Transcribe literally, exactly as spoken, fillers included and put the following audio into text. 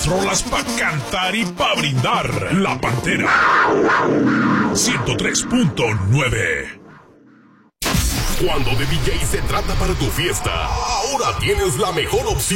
rolas para cantar y para brindar. La Pantera. ciento tres punto nueve. Cuando de D J se trata para tu fiesta, ahora tienes la mejor opción.